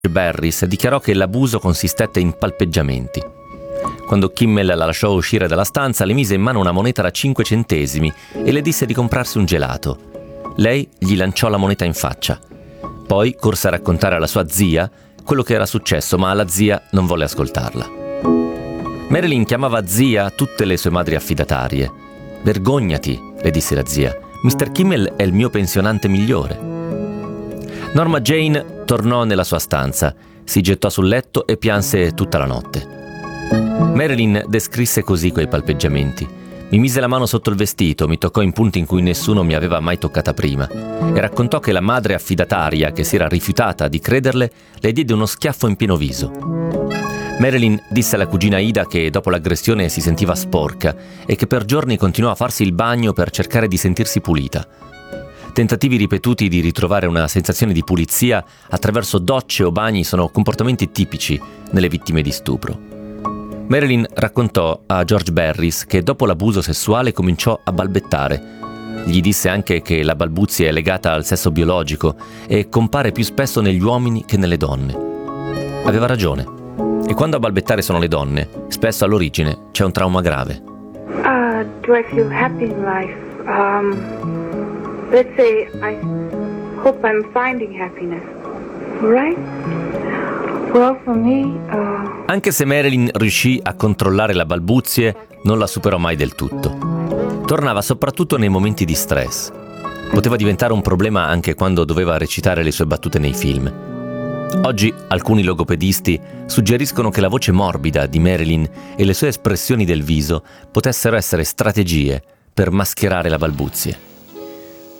Barris dichiarò che l'abuso consistette in palpeggiamenti. Quando Kimmel la lasciò uscire dalla stanza, le mise in mano una moneta da 5 centesimi e le disse di comprarsi un gelato. Lei gli lanciò la moneta in faccia. Poi corse a raccontare alla sua zia quello che era successo, ma la zia non volle ascoltarla. Marilyn chiamava zia tutte le sue madri affidatarie. «Vergognati», le disse la zia. «Mr. Kimmel è il mio pensionante migliore». Norma Jane tornò nella sua stanza, si gettò sul letto e pianse tutta la notte. Marilyn descrisse così quei palpeggiamenti. Mi mise la mano sotto il vestito, mi toccò in punti in cui nessuno mi aveva mai toccata prima e raccontò che la madre affidataria, che si era rifiutata di crederle, le diede uno schiaffo in pieno viso. Marilyn disse alla cugina Ida che dopo l'aggressione si sentiva sporca e che per giorni continuò a farsi il bagno per cercare di sentirsi pulita. Tentativi ripetuti di ritrovare una sensazione di pulizia attraverso docce o bagni sono comportamenti tipici nelle vittime di stupro. Marilyn raccontò a George Barris che dopo l'abuso sessuale cominciò a balbettare. Gli disse anche che la balbuzia è legata al sesso biologico e compare più spesso negli uomini che nelle donne. Aveva ragione. E quando a balbettare sono le donne, spesso all'origine c'è un trauma grave. Do I feel happy in life? Let's say I hope I'm finding happiness. Right? Well, for me, Anche se Marilyn riuscì a controllare la balbuzie, non la superò mai del tutto. Tornava soprattutto nei momenti di stress. Poteva diventare un problema anche quando doveva recitare le sue battute nei film. Oggi alcuni logopedisti suggeriscono che la voce morbida di Marilyn e le sue espressioni del viso potessero essere strategie per mascherare la balbuzie.